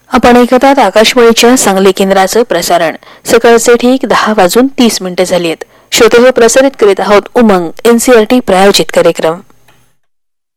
आपण ऐकतात आकाशवाणीच्या सांगली केंद्राचं प्रसारण. सकाळचे ठीक 10:30 झाली आहेत. श्रोते प्रसारित करीत आहोत उमंग एनसीआरटी प्रायोजित कार्यक्रम.